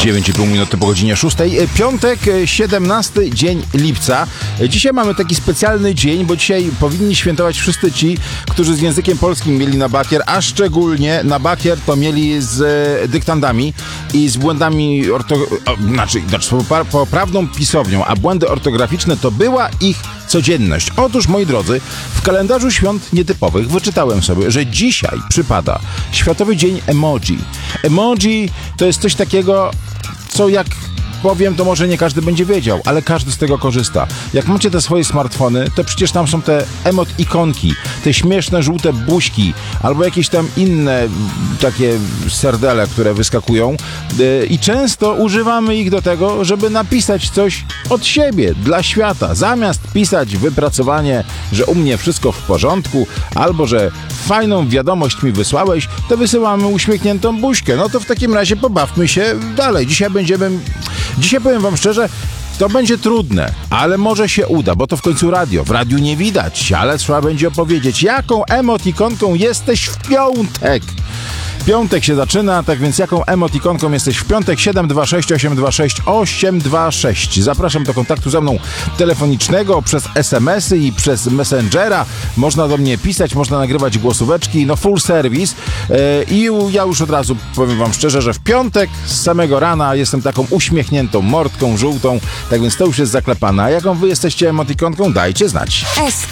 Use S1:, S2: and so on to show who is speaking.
S1: 9,5 minuty po godzinie 6. Piątek, 17 dzień lipca. Dzisiaj mamy taki specjalny dzień, bo dzisiaj powinni świętować wszyscy ci, którzy z językiem polskim mieli na bakier, a szczególnie na bakier to mieli z dyktandami i z błędami poprawną pisownią, a błędy ortograficzne to była ich codzienność. Otóż, moi drodzy, w kalendarzu świąt nietypowych wyczytałem sobie, że dzisiaj przypada Światowy Dzień Emoji. Emoji to jest coś takiego, co jak powiem, to może nie każdy będzie wiedział, ale każdy z tego korzysta. Jak macie te swoje smartfony, to przecież tam są te emot-ikonki, te śmieszne żółte buźki, albo jakieś tam inne takie serdele, które wyskakują i często używamy ich do tego, żeby napisać coś od siebie, dla świata. Zamiast pisać wypracowanie, że u mnie wszystko w porządku, albo że fajną wiadomość mi wysłałeś, to wysyłamy uśmiechniętą buźkę. No to w takim razie pobawmy się dalej. Dzisiaj powiem wam szczerze, to będzie trudne, ale może się uda, bo to w końcu radio. W radiu nie widać, ale trzeba będzie opowiedzieć, jaką emotikonką jesteś w piątek. Piątek się zaczyna, tak więc jaką emotikonką jesteś w piątek? 726 826 826. Zapraszam do kontaktu ze mną telefonicznego, przez SMS-y i przez Messengera. Można do mnie pisać, można nagrywać głosóweczki, no full service. I ja już od razu powiem wam szczerze, że w piątek z samego rana jestem taką uśmiechniętą mordką żółtą, tak więc to już jest zaklepane. A jaką wy jesteście emotikonką? Dajcie znać.